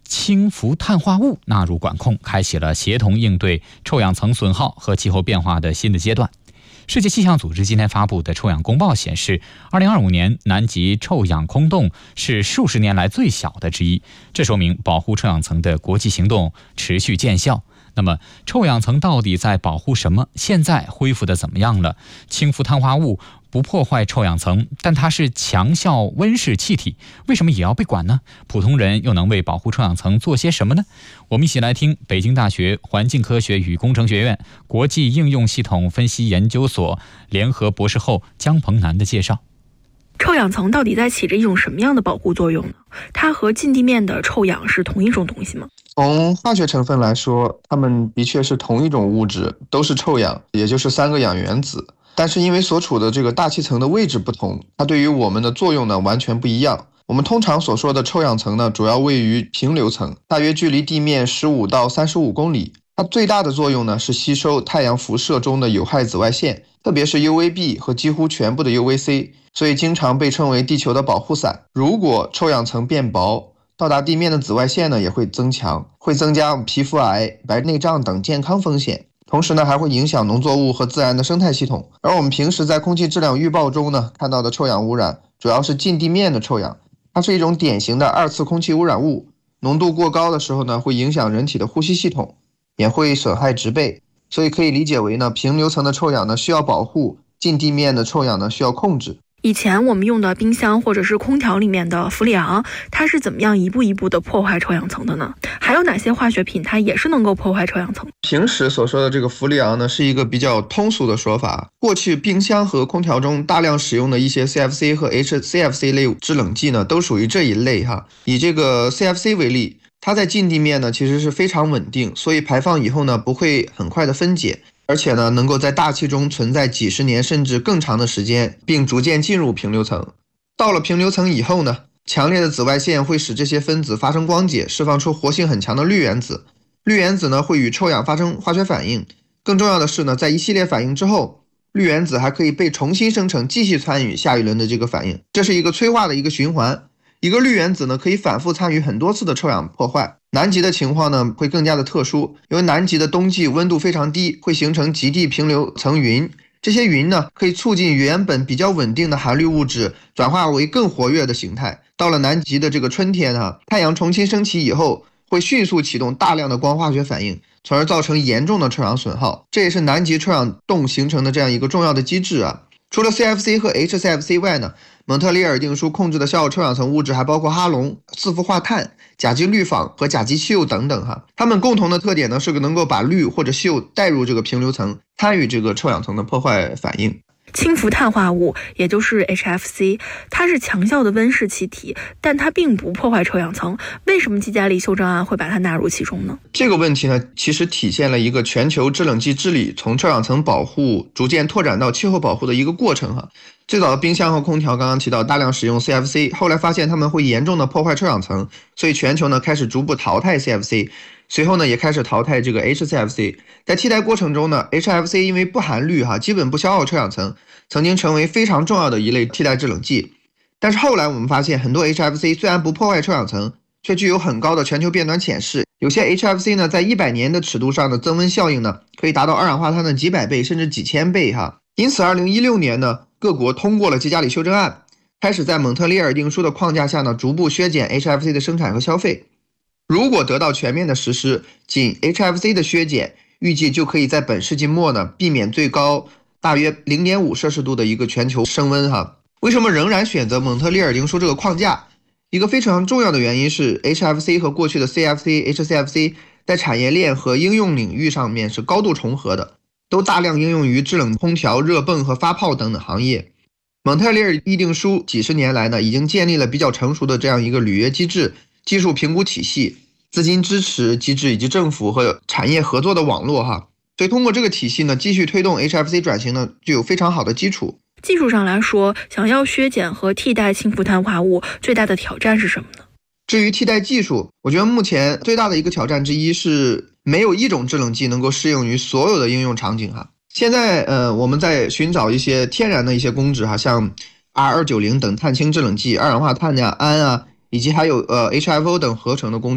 氢氟碳化物纳入管控，开启了协同应对臭氧层损耗和气候变化的新的阶段。世界气象组织今天发布的臭氧公报显示，2025年南极臭氧空洞是数十年来最小的之一，这说明保护臭氧层的国际行动持续见效。那么臭氧层到底在保护什么？现在恢复的怎么样了？氢氟碳化物不破坏臭氧层，但它是强效温室气体，为什么也要被管呢？普通人又能为保护臭氧层做些什么呢？我们一起来听北京大学环境科学与工程学院国际应用系统分析研究所联合博士后姜鹏南的介绍。 臭氧层到底在起着一种什么样的保护作用呢？它和近地面的臭氧是同一种东西吗？ 从化学成分来说，它们的确是同一种物质，都是臭氧，也就是3个氧原子。但是因为所处的这个大气层的位置不同，它对于我们的作用呢完全不一样。我们通常所说的臭氧层呢，主要位于平流层，大约距离地面15到35公里。它最大的作用呢是吸收太阳辐射中的有害紫外线，特别是 UVB 和几乎全部的 UVC， 所以经常被称为地球的保护伞。如果臭氧层变薄，到达地面的紫外线呢也会增强，会增加皮肤癌、白内障等健康风险。同时呢，还会影响农作物和自然的生态系统。而我们平时在空气质量预报中呢看到的臭氧污染，主要是近地面的臭氧，它是一种典型的2次空气污染物，浓度过高的时候呢，会影响人体的呼吸系统，也会损害植被。所以可以理解为呢，平流层的臭氧呢需要保护，近地面的臭氧呢需要控制。 以前我们用的冰箱或者是空调里面的氟利昂，它是怎么样一步一步的破坏臭氧层的呢？还有哪些化学品它也是能够破坏臭氧层？ 平时所说的这个氟利昂呢，是一个比较通俗的说法。过去冰箱和空调中大量使用的一些 CFC 和 HCFC 类制冷剂呢，都属于这一类哈。以这个 CFC 为例，它在近地面呢其实是非常稳定，所以排放以后呢不会很快的分解。而且呢，能够在大气中存在几十年甚至更长的时间，并逐渐进入平流层。到了平流层以后呢，强烈的紫外线会使这些分子发生光解，释放出活性很强的氯原子。氯原子呢会与臭氧发生化学反应。更重要的是呢，在一系列反应之后，氯原子还可以被重新生成，继续参与下一轮的这个反应。这是一个催化的一个循环。一个氯原子呢可以反复参与很多次的臭氧破坏。南极的情况呢会更加的特殊，因为南极的冬季温度非常低，会形成极地平流层云。这些云呢可以促进原本比较稳定的含氯物质转化为更活跃的形态。到了南极的这个春天太阳重新升起以后，会迅速启动大量的光化学反应，从而造成严重的臭氧损耗。这也是南极臭氧洞形成的这样一个重要的机制啊。除了 CFC 和 HCFC 外呢，蒙特利尔定书控制的小臭氧层物质还包括哈龙、四氟化碳、甲基氯仿和甲基溴等等它们共同的特点呢是能够把氯或者溴带入这个平流层，参与这个臭氧层的破坏反应。 氢氟碳化物也就是 HFC， 它是强效的温室气体，但它并不破坏臭氧层。为什么基加利修正案会把它纳入其中呢？ 这个问题呢，其实体现了一个全球制冷剂治理从臭氧层保护逐渐拓展到气候保护的一个过程最早的冰箱和空调刚刚提到大量使用 CFC， 后来发现它们会严重的破坏臭氧层，所以全球呢开始逐步淘汰 CFC， 随后呢也开始淘汰这个 HCFC。 在替代过程中呢， HFC 因为不含氯基本不消耗臭氧层，曾经成为非常重要的一类替代制冷剂。但是后来我们发现很多 HFC 虽然不破坏臭氧层，却具有很高的全球变暖潜势。有些 HFC 呢在100年的尺度上的增温效应呢可以达到二氧化碳的几百倍甚至几千倍因此2016年呢，各国通过了基加里修正案，开始在蒙特利尔定书的框架下呢逐步削减 HFC 的生产和消费。如果得到全面的实施，仅 HFC 的削减预计就可以在本世纪末呢避免最高大约 0.5 摄氏度的一个全球升温为什么仍然选择蒙特利尔定书这个框架？一个非常重要的原因是 HFC 和过去的 CFC、HCFC 在产业链和应用领域上面是高度重合的，都大量应用于制冷空调、热泵和发泡等等行业。蒙特利尔议定书几十年来呢，已经建立了比较成熟的这样一个履约机制、技术评估体系、资金支持机制以及政府和产业合作的网络所以通过这个体系呢，继续推动 HFC 转型呢，具有非常好的基础。 技术上来说，想要削减和替代氢氟碳化物，最大的挑战是什么呢？ 至于替代技术，我觉得目前最大的一个挑战之一是没有一种制冷剂能够适用于所有的应用场景现在我们在寻找一些天然的一些公制像 R290 等碳氢制冷剂、二氧化碳胺以及还有HFO 等合成的公制。